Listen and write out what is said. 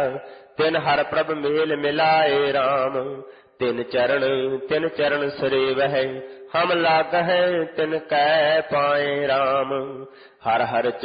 ਤਿਨ ਹਰ ਪ੍ਰਭ ਮੇਲ ਮਿਲਾਏ ਰਾਮ। ਤਿਨ ਚਰਨ ਸਰੇਵਹਿ, ਹਮ ਲਾਗਹਿ ਤਿਨ ਕੈ ਪਾਏ ਰਾਮ। ਹਰ ਹਰ